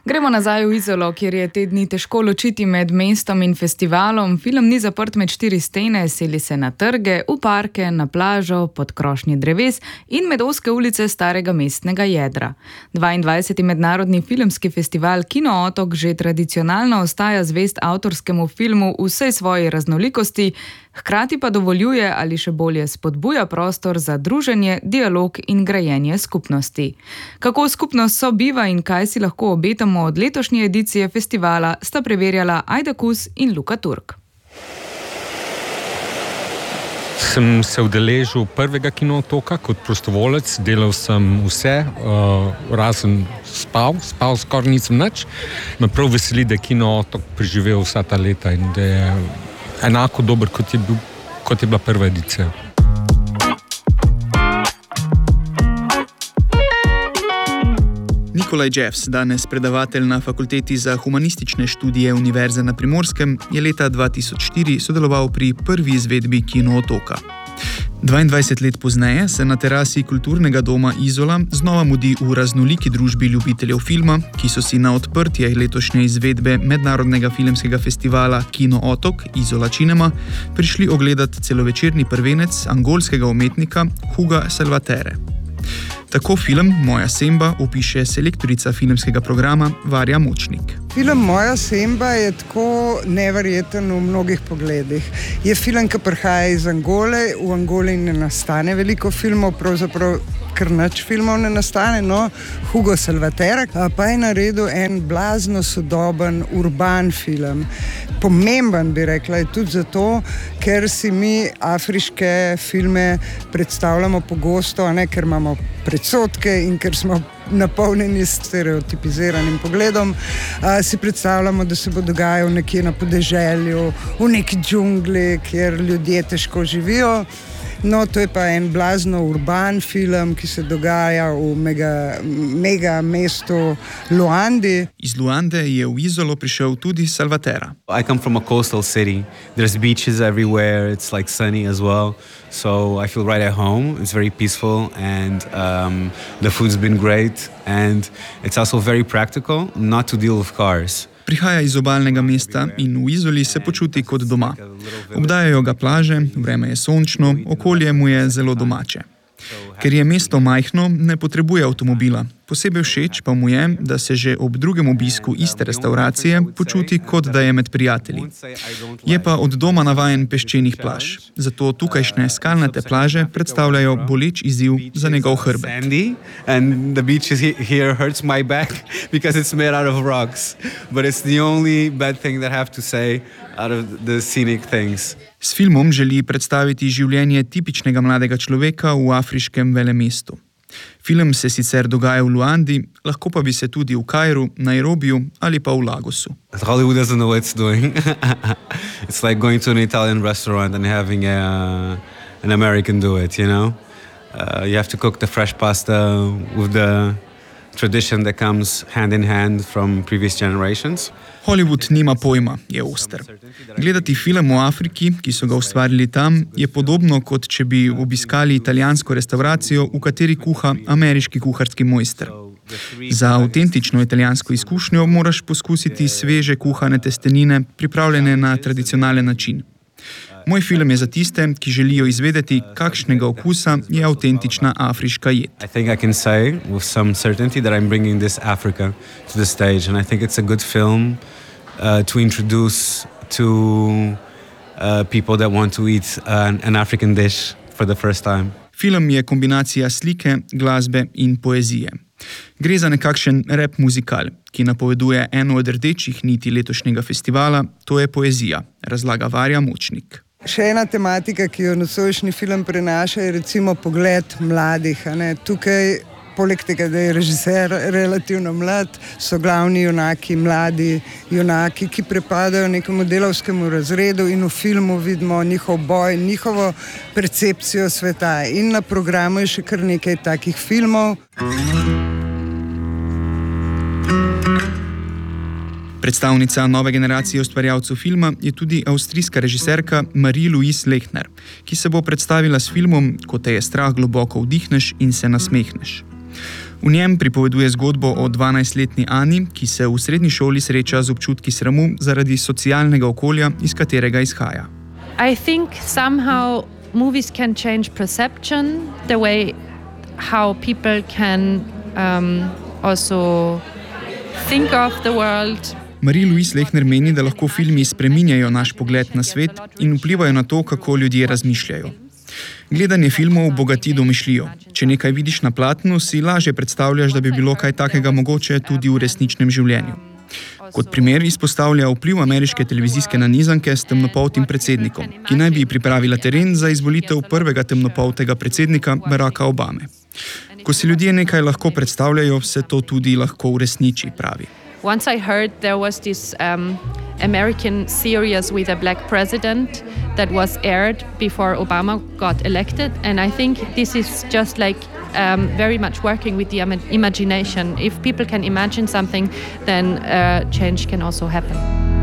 Gremo nazaj v Izolo, kjer je te dni težko ločiti med mestom in festivalom. Film ni zaprt med 4 stene, seli se na trge, v parke, na plažo, pod krošnje dreves in med ozke ulice starega mestnega jedra. 22. mednarodni filmski festival Kino Otok že tradicionalno ostaja zvest avtorskemu filmu v vsej svoji raznolikosti, hkrati pa dovoljuje ali še bolje spodbuja prostor za druženje, dialog in grajenje skupnosti. Kako skupnost sobiva in kaj si lahko obetamo od letošnje edicije festivala, sta preverjala Ajda Kus in Luka Turk. Sem se udeležil prvega Kino Otoka kot prostovolec, delal sem vse, razen spal skoraj nisem nič. Me prav veseli, da je Kino Otok preživel vsa ta leta in da je enako dober, kot je bila prva edicija. Nikolaj Jeffs, danes predavatelj na Fakulteti za humanistične študije Univerze na Primorskem, je leta 2004 sodeloval pri prvi izvedbi Kino Otoka. 22 let pozneje se na terasi kulturnega doma Izola znova mudi v raznoliki družbi ljubiteljev filma, ki so si na odprtje letošnje izvedbe mednarodnega filmskega festivala Kino Otok Izola Cinema prišli ogledati celovečerni prvenec angolskega umetnika Huga Salvatere. Tako film Moja Semba opiše selektorica filmskega programa Varja Močnik. Film Moja Semba je tako neverjeten v mnogih pogledih. Je film, ki prihaja iz Angole, v Angoli ne nastane veliko filmov, pravzaprav kar nič filmov ne nastane, no, Hugo Salvatere pa je naredil en blazno sodoben, urban film. Pomemben, bi rekla, je tudi zato, ker si mi afriške filme predstavljamo pogosto, ker imamo predsodke in ker smo napolnjeni s stereotipiziranim pogledom, si predstavljamo, da se bo dogajal nekje na podeželju, v neki džungli, kjer ljudje težko živijo. No, to je pa en blazno urban film, ki se dogaja v mega mestu Luandi. Iz Luande je v Izolo prišel tudi Salvatera. I come from a coastal city. There's beaches everywhere. It's like sunny as well. So I feel right at home. It's very peaceful and the food's been great and it's also very practical not to deal with cars. Prihaja iz obalnega mesta in v Izoli se počuti kot doma. Obdajajo ga plaže, vreme je sončno, okolje mu je zelo domače. Ker je mesto majhno, ne potrebuje avtomobila. Posebej všeč pa mu je, da se že ob drugem obisku iste restavracije počuti, kot da je med prijatelji. Je pa od doma navajen peščenih plaž, zato tukajšnje skalnate plaže predstavljajo boleč izziv za njegov hrbet. And the beach here hurts my back because it's made out of rocks, but it's the only bad thing that I have to say out of the scenic things. S filmom želi predstaviti življenje tipičnega mladega človeka v afriškem velemestu. Film se sicer dogaja v Luandi, lahko pa bi se tudi v Kairu, Nairobiju ali pa v Lagosu. Hollywood doesn't know what it's doing. It's like going to an Italian restaurant and having an American do it, you know? You have to cook the fresh pasta with the tradition that comes hand in hand from previous generations. Hollywood nima pojma, je oster. Gledati film o Afriki, ki so ga ustvarili tam, je podobno, kot če bi obiskali italijansko restavracijo, v kateri kuha ameriški kuharski mojster. Za avtentično italijansko izkušnjo moraš poskusiti sveže kuhane testenine, pripravljene na tradicionalen način. Moj film je za tiste, ki želijo izvedeti, kakšnega okusa je avtentična afriška jed. I think I can say with some certainty that I'm bringing this Africa to the stage and I think it's a good film to introduce to people that want to eat an African dish for the first time. Film je kombinacija slike, glasbe in poezije. Gre za nekakšen rap muzikal, ki napoveduje eno od rdečih niti letošnjega festivala, to je poezija, razlaga Varja Močnik. Še ena tematika, ki jo nocojšnji film prenaša, je recimo pogled mladih. Tukaj, poleg tega, da je režiser relativno mlad, so glavni junaki, mladi junaki, ki pripadajo nekemu delavskemu razredu in v filmu vidimo njihov boj, njihovo percepcijo sveta. In na programu je še kar nekaj takih filmov. Predstavnica nove generacije ustvarjalcev filma je tudi avstrijska režiserka Marie-Louise Lechner, ki se bo predstavila s filmom Ko te je strah globoko vdihneš in se nasmehneš. V njem pripoveduje zgodbo o 12-letni Ani, ki se v srednji šoli sreča z občutki sramu zaradi socialnega okolja, iz katerega izhaja. I think somehow movies can change perception, the way how people can also think of the world. Marie-Louise Lechner meni, da lahko filmi spreminjajo naš pogled na svet in vplivajo na to, kako ljudje razmišljajo. Gledanje filmov bogati domišljijo. Če nekaj vidiš na platnu, si lažje predstavljaš, da bi bilo kaj takega mogoče tudi v resničnem življenju. Kot primer izpostavlja vpliv ameriške televizijske nanizanke s temnopoltim predsednikom, ki naj bi pripravila teren za izvolitev prvega temnopoltega predsednika Baracka Obame. Ko si ljudje nekaj lahko predstavljajo, se to tudi lahko uresniči, pravi. Once I heard there was this American series with a black president that was aired before Obama got elected, and I think this is just like very much working with the imagination. If people can imagine something, then change can also happen.